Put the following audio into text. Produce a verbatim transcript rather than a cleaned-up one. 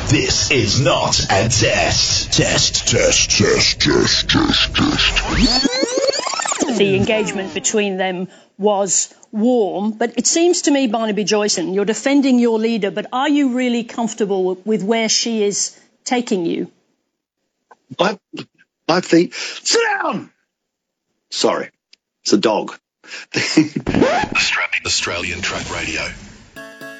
This is not a test. Test, test, test, test, test, test. The engagement between them was warm, but it seems to me, Barnaby Joyson, you're defending your leader, but are you really comfortable with where she is taking you? I, I think... Sit down! Sorry, it's a dog. Australian Track Radio.